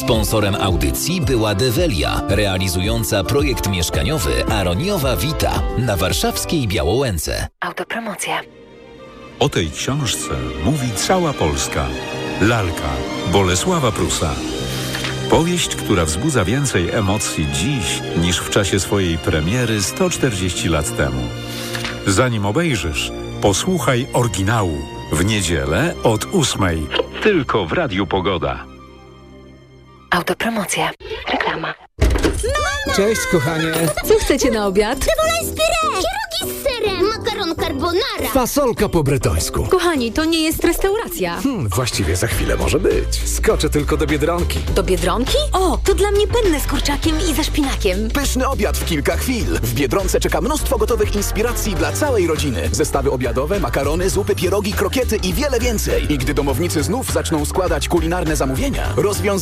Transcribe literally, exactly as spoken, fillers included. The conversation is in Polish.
Sponsorem audycji była Develia, realizująca projekt mieszkaniowy Aroniowa Vita na warszawskiej Białołęce. Autopromocja. O tej książce mówi cała Polska. Lalka Bolesława Prusa. Powieść, która wzbudza więcej emocji dziś niż w czasie swojej premiery sto czterdzieści lat temu. Zanim obejrzysz, posłuchaj oryginału w niedzielę od ósmej. Tylko w Radiu Pogoda. Autopromocja. Reklama. Mama! Cześć, kochanie. Co chcecie na obiad? Cebula z pyré, pierogi z serem, makaron carbonara. Fasolka po bretońsku. Kochani, to nie jest restauracja. Hmm, właściwie za chwilę może być. Skoczę tylko do Biedronki. Do Biedronki? O, to dla mnie penne z kurczakiem i ze szpinakiem. Pyszny obiad w kilka chwil. W Biedronce czeka mnóstwo gotowych inspiracji dla całej rodziny. Zestawy obiadowe, makarony, zupy, pierogi, krokiety i wiele więcej. I gdy domownicy znów zaczną składać kulinarne zamówienia, rozwiązują